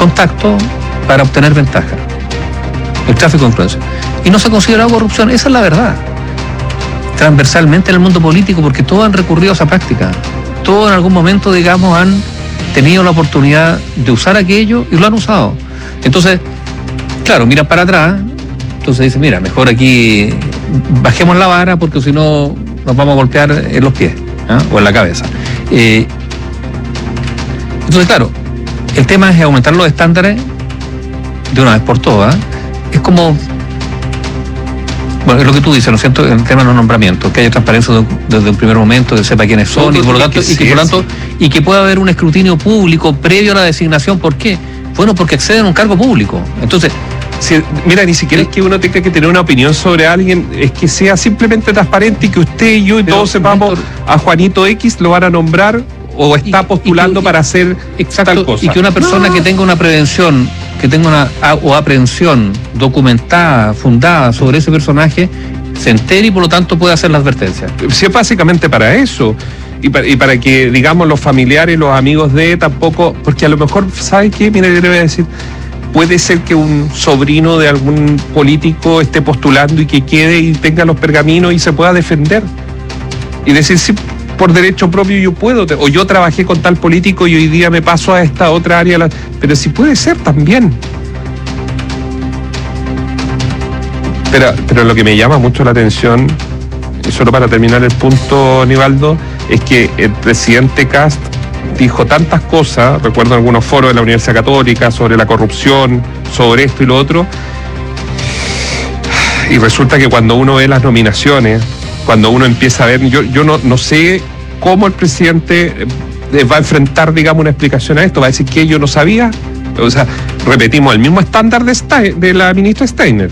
contacto para obtener ventaja. El tráfico de influencia. Y no se ha considerado corrupción, esa es la verdad. Transversalmente en el mundo político, porque todos han recurrido a esa práctica. Todos en algún momento, digamos, han tenido la oportunidad de usar aquello y lo han usado. Entonces, claro, miran para atrás, entonces dicen, mira, mejor aquí bajemos la vara porque si no nos vamos a golpear en los pies, ¿eh? O en la cabeza. Entonces, claro, el tema es aumentar los estándares de una vez por todas. Es como, bueno, es lo que tú dices, ¿no es cierto?, el tema de los nombramientos, que haya transparencia desde un primer momento, que sepa quiénes son, y por lo tanto, y que pueda haber un escrutinio público previo a la designación. ¿Por qué? Bueno, porque acceden a un cargo público. Entonces, mira, ni siquiera es que uno tenga que tener una opinión sobre alguien, es que sea simplemente transparente y que usted y yo y todos sepamos, a Juanito X lo van a nombrar o está postulando para hacer tal cosa. Y que una persona que tenga una prevención, que tenga una aprehensión documentada, fundada sobre ese personaje, se entere y por lo tanto pueda hacer la advertencia. Sí, es básicamente para eso. Y para que, digamos, los familiares, los amigos de tampoco, porque a lo mejor, ¿sabe qué? Mira, yo le voy a decir, puede ser que un sobrino de algún político esté postulando y que quede y tenga los pergaminos y se pueda defender. Y decir, sí, por derecho propio yo puedo, o yo trabajé con tal político y hoy día me paso a esta otra área, pero sí puede ser también. Pero lo que me llama mucho la atención, y solo para terminar el punto, Nivaldo, es que el presidente Kast dijo tantas cosas, recuerdo en algunos foros de la Universidad Católica, sobre la corrupción, sobre esto y lo otro, y resulta que cuando uno ve las nominaciones, cuando uno empieza a ver, yo no sé cómo el presidente va a enfrentar, digamos, una explicación a esto, va a decir que yo no sabía, o sea, repetimos el mismo estándar de la ministra Steiner,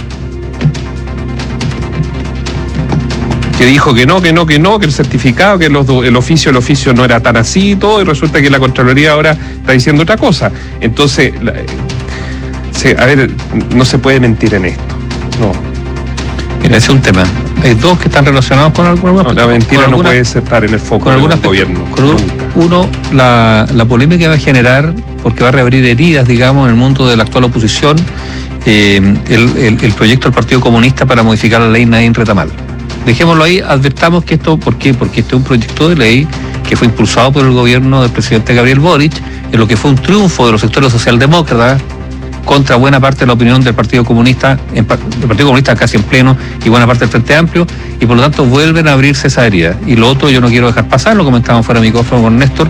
que dijo que no, que el certificado, que el oficio no era tan así y todo, y resulta que la Contraloría ahora está diciendo otra cosa. Entonces, a ver, no se puede mentir en esto. No. Mira, ese es un tema. Hay dos que están relacionados con alguna. No, la mentira no puede estar en el foco del gobierno. Uno, la polémica va a generar, porque va a reabrir heridas, digamos, en el mundo de la actual oposición, el proyecto del Partido Comunista para modificar la ley Nadine-Retamal. Dejémoslo ahí, advertamos que esto, ¿por qué? Porque este es un proyecto de ley que fue impulsado por el gobierno del presidente Gabriel Boric, en lo que fue un triunfo de los sectores socialdemócratas contra buena parte de la opinión del Partido Comunista, casi en pleno, y buena parte del Frente Amplio, y por lo tanto vuelven a abrirse esa herida. Y lo otro yo no quiero dejar pasar, lo comentábamos fuera de micrófono con Néstor,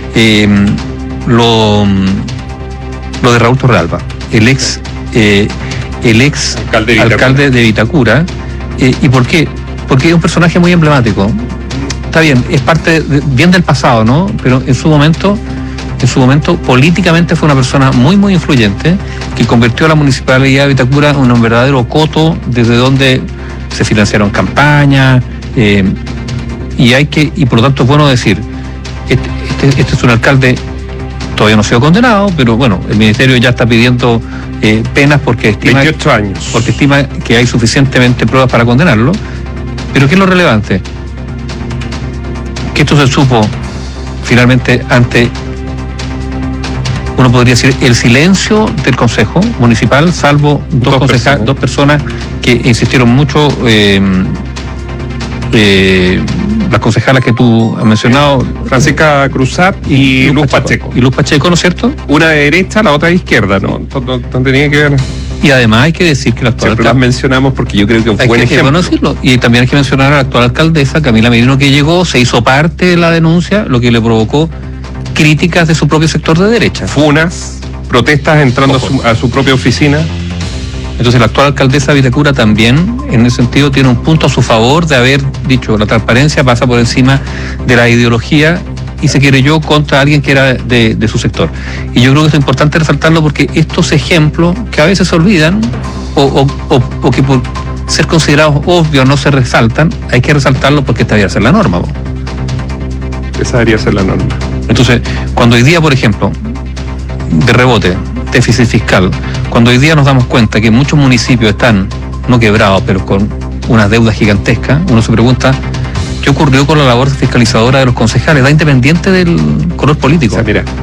lo de Raúl Torrealba, el ex alcalde de Vitacura. ¿Y por qué? Porque es un personaje muy emblemático. Está bien, es parte bien del pasado, ¿no? Pero en su momento políticamente fue una persona muy, muy influyente, que convirtió a la municipalidad de Vitacura en un verdadero coto desde donde se financiaron campañas, y por lo tanto es bueno decir, este es un alcalde, todavía no ha sido condenado, pero bueno, el ministerio ya está pidiendo penas porque estima 28 años. Porque estima que hay suficientemente pruebas para condenarlo. Pero ¿qué es lo relevante? Que esto se supo finalmente ante, uno podría decir, el silencio del Consejo Municipal, salvo dos personas que insistieron mucho, las concejalas que tú has mencionado, Francisca Cruzat y Luz Pacheco. Y Luz Pacheco, ¿no es cierto? Una de derecha, la otra de izquierda, ¿no? No tenía que ver. Y además hay que decir que la actual siempre las mencionamos porque yo creo que fue buen ejemplo. Decirlo. Y también hay que mencionar a la actual alcaldesa, Camila Merino, que llegó, se hizo parte de la denuncia, lo que le provocó críticas de su propio sector de derecha. Funas, protestas entrando a su propia oficina. Entonces la actual alcaldesa de Vitacura también, en ese sentido, tiene un punto a su favor de haber dicho la transparencia pasa por encima de la ideología, y se querelló contra alguien que era de su sector. Y yo creo que es importante resaltarlo porque estos ejemplos que a veces se olvidan o que por ser considerados obvios no se resaltan, hay que resaltarlo porque esta debería ser la norma. Esa debería ser la norma. Entonces, cuando hoy día, por ejemplo, de rebote, déficit fiscal, cuando hoy día nos damos cuenta que muchos municipios están, no quebrados, pero con unas deudas gigantescas, uno se pregunta, ¿qué ocurrió con la labor fiscalizadora de los concejales? Da independiente del color político. O sea, mira,